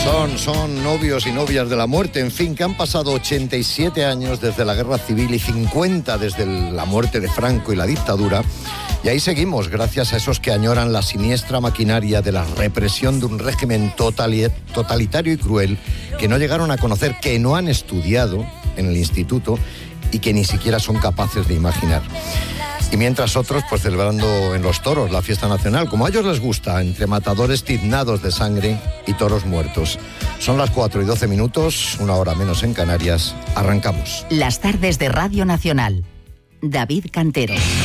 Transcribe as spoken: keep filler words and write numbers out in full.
Son, son novios y novias de la muerte, en fin, que han pasado ochenta y siete años desde la Guerra Civil y cincuenta desde la muerte de Franco y la dictadura. Y ahí seguimos, gracias a esos que añoran la siniestra maquinaria de la represión de un régimen totalitario y cruel que no llegaron a conocer, que no han estudiado en el instituto y que ni siquiera son capaces de imaginar. Y mientras otros, pues celebrando en los toros la fiesta nacional, como a ellos les gusta, entre matadores tiznados de sangre y toros muertos. Son las cuatro y doce minutos, una hora menos en Canarias. Arrancamos. Las tardes de Radio Nacional. David Cantero.